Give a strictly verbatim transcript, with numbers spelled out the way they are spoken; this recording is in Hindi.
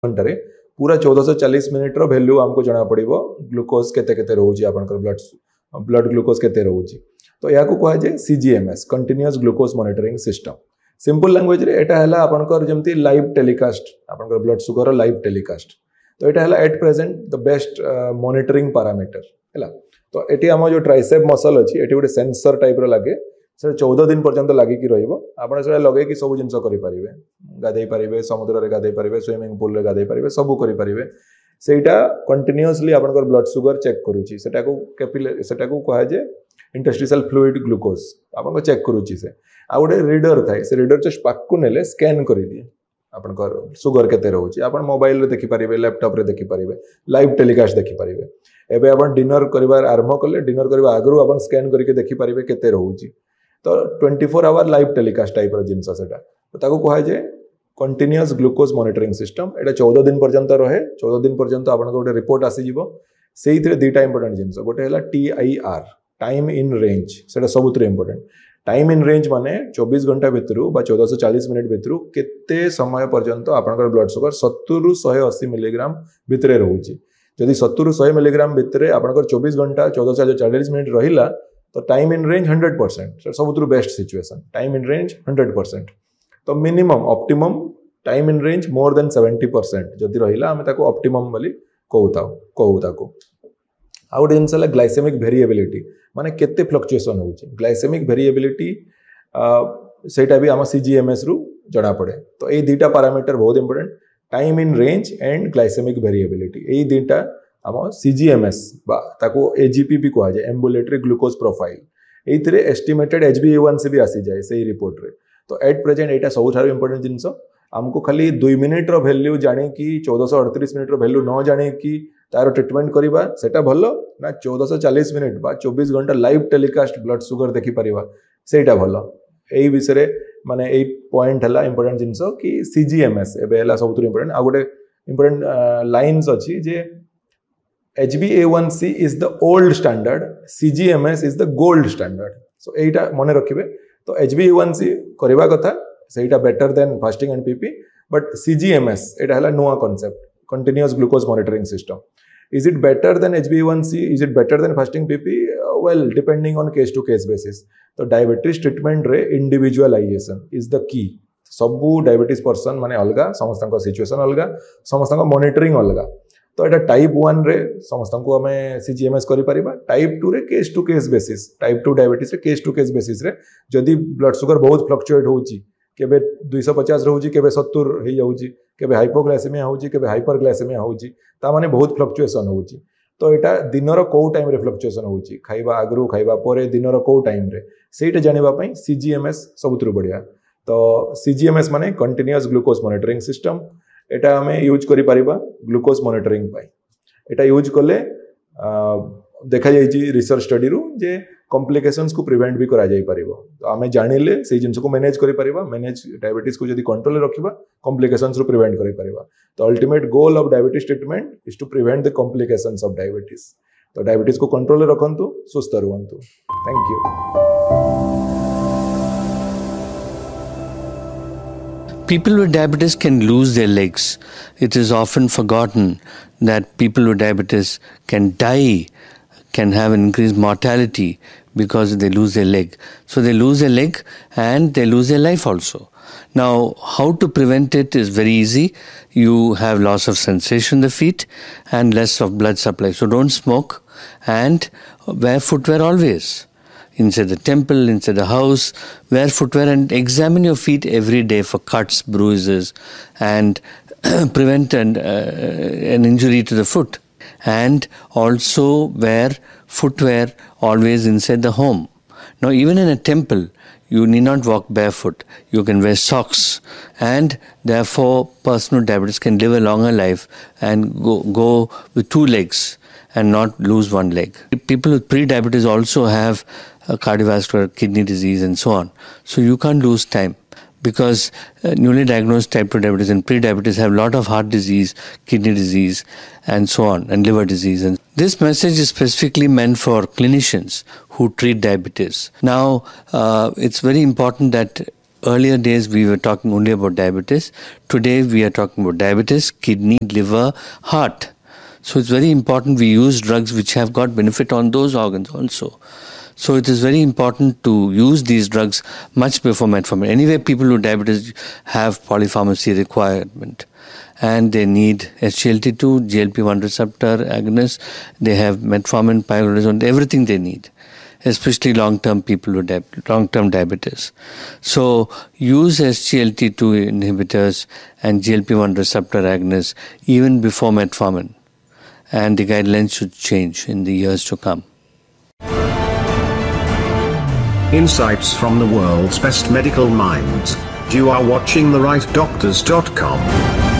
घंटे पूरा चौदह सौ चालीस मिनिट रो वैल्यू हमको जना पड़िबो ग्लूकोज केते केते रहउची आपनकर ब्लड ब्लड ग्लूकोज केते रहउची। तो या को कहा जाय सीजीएमएस continuous glucose monitoring system. Simple language रे एटा हला आपनकर जेमती लाइव टेलीकास्ट आपनकर ब्लड शुगर लाइव टेलीकास्ट। तो एटा हला at present the best monitoring parameter हला। तो एटी हम जो ट्राइसेप मसल अछि एटी गोटे सेंसर टाइप रो लागे से चौदह दिन पर्यंत लागिकी रहिबो। आपण से लगे कि सब जिंस करि परिबे गाधै परिबे समुद्र रे गाधै परिबे स्विमिंग पूल रे गाधै परिबे सब करि परिबे। सेटा कंटीन्यूअसली आपनकर ब्लड शुगर चेक करूची सेटा को कैपिलरी सेटा को कहा जे इंटरस्टिशियल फ्लूइड ग्लूकोज आपन को चेक करूची से आ गोटे रीडर थाए से रीडर जस्ट पाक को नेले स्कैन करि दिए आपनकर शुगर केते रहउची। आपन मोबाइल रे देखि परिबे लैपटॉप रे देखि परिबे लाइव टेलीकास्ट देखि परिबे। एबे आपन डिनर करिवार आरंभ करले डिनर करबा आगरु आपन स्कैन करके देखि परिबे केते रहउची। तो चौबीस आवर लाइव टेलीकास्ट टाइप रो जिंस सेटा तो ताको कहा जे कंटीन्यूअस ग्लूकोज मॉनिटरिंग सिस्टम। एटा चौदह दिन पर्यंत रहे चौदह दिन पर्यंत आपन गोटे रिपोर्ट आसी जिवो। सेइथरे दुईटा इंपोर्टेंट जिंस गोटे हला टीआईआर टाइम इन रेंज सेटा सबुतरे इंपोर्टेंट। टाइम इन रेंज माने चौबीस घंटा भितरु बा चौदह सौ चालीस मिनिट भितरु केते समय पर्यंत आपनकर ब्लड शुगर सत्तर रु एक सौ अस्सी मिलीग्राम भितरे रहउची। जदि सत्तर रु सौ मिलीग्राम भितरे आपनकर चौबीस घंटा चौदह सौ चालीस मिनिट रहिला तो time in range hundred percent सबुतरु best situation time in range hundred percent. तो minimum optimum time in range more than seventy percent जदि रहिला हमें ताको ऑप्टिमम बोली कहूता कहू ताको। आ गोटे जिनस है ग्लाइसेमिक वेरिएबिलिटी माने केते फ्लक्चुएशन होउची। ग्लाइसेमिक वेरिएबिलिटी सेटा भी आम सीजीएमएस रु जणा पड़े। तो ये दुईटा पैरामीटर बहुत important time in range and glycaemic variability ये दुईटा आम सीजीएमएस बा ताको एजीपी भी कहा जाए ambulatory glucose profile एइथरे estimated HB ए वन सी भी आसी जाए सही रिपोर्ट रे। तो एट प्रेजेंट एटा सबुठारु इंपोर्टेंट जिनस हमको खाली दुई मिनिट रो वैल्यू जाने की चौदह सौ अड़तीस मिनिट रो वैल्यू न जाने की तार ट्रीटमेंट करिबा सेटा भलो ना चौदह सौ चालीस मिनिट बा चौबीस घंटा लाइव टेलीकास्ट ब्लड शुगर देखि परिबा सेटा भलो। एई विषय रे माने एई पॉइंट हला इंपोर्टेंट जिनस कि सीजीएमएस एबे हला सबुठारु इंपोर्टेंट। आ गोटे इंपोर्टेंट लाइन्स अछि जे H b A one C is the old standard, C G M S is the gold standard. So एटा मने रखिबे। तो H b A one C करबा कथा सेटा better than fasting and PP but C G M S एटा हला नुवा concept continuous glucose monitoring system. Is it better than H b A one C? Is it better than fasting P P? Uh, well, depending on case to case basis. तो डायबिटीज ट्रीटमेंट रे इंडिविजुअलाइजेशन इज द की। सबु डायबिटीज पर्सन माने अलगा समस्त सिचुएशन अलगा समस्त मॉनिटरिंग अलगा। तो एटा टाइप वन रे समस्त को हमें सीजीएमएस करि परिबा। टाइप टू रे case to case basis type two diabetes रे केस टू केस बेसिस रे जदि ब्लड शुगर बहुत फ्लक्चुएट होउची केबे दो सौ पचास रहउची केबे सत्तर हे जाउची केबे हाइपोग्लाइसेमिया होउची केबे हाइपरग्लाइसेमिया होउची ता माने बहुत फ्लक्चुएशन होउची। तो एटा दिनर को टाइम रे फ्लक्चुएशन होउची खाइबा आगरु खाइबा परे दिनर को टाइम रे सेटा जानिबा पई सीजीएमएस सबुतरु बढ़िया। तो सीजीएमएस माने कंटीन्यूअस ग्लूकोज मॉनिटरिंग सिस्टम एटा हमें यूज करि परिबा ग्लूकोज मॉनिटरिंग पाई। एटा यूज कले देखा जाइछि रिसर्च स्टडी रु जे कॉम्प्लिकेशंस को प्रिवेंट भी करा जाई परिबो। तो हमें जानिले से जिंस को मैनेज करि परिबा मैनेज डायबिटीज को जदी कंट्रोल रे रखिबा कॉम्प्लिकेशंस रु प्रिवेंट करि परिबा। तो ultimate goal of diabetes treatment is to prevent the complications of diabetes. तो डायबिटीज को कंट्रोल रे रखंतु सुस्थ रहंतु। Thank you. People with diabetes can lose their legs. It is often forgotten that people with diabetes can die, can have an increased mortality because they lose their leg. So they lose their leg and they lose their life also. Now, how to prevent it is very easy. You have loss of sensation in the feet and less of blood supply. So don't smoke and wear footwear always. Inside the temple, inside the house, wear footwear and examine your feet every day for cuts, bruises, and prevent an, uh, an injury to the foot. And also wear footwear always inside the home. Now, even in a temple, you need not walk barefoot. You can wear socks, and therefore, person with diabetes can live a longer life and go, go with two legs and not lose one leg. People with pre-diabetes also have uh, cardiovascular, kidney disease and so on. So you can't lose time because uh, newly diagnosed type two diabetes and pre-diabetes have a lot of heart disease, kidney disease and so on, and liver disease. And this message is specifically meant for clinicians who treat diabetes. Now, uh, it's very important that earlier days we were talking only about diabetes. Today we are talking about diabetes, kidney, liver, heart. So it's very important we use drugs which have got benefit on those organs also. So it is very important to use these drugs much before metformin. Anyway, people with diabetes have polypharmacy requirement, and they need S G L T two, G L P one receptor agonist. They have metformin, pioglitazone, everything they need, especially long-term people with di- long-term diabetes. So use S G L T two inhibitors and G L P one receptor agonists even before metformin, and the guidelines should change in the years to come. Insights from the world's best medical minds. You are watching the right doctors dot com.